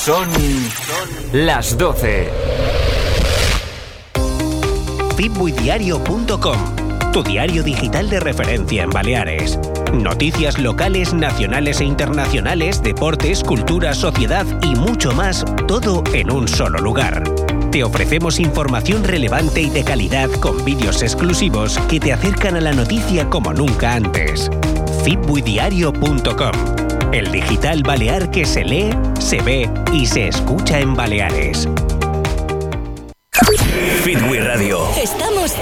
Son las 12. Fitbuidiario.com, tu diario digital de referencia en Baleares. Noticias locales, nacionales e internacionales, deportes, cultura, sociedad y mucho más, todo en un solo lugar. Te ofrecemos información relevante y de calidad con vídeos exclusivos que te acercan a la noticia como nunca antes. Fitbuidiario.com, el digital balear que se lee, se ve y se escucha en Baleares. Fitbui Radio. Estamos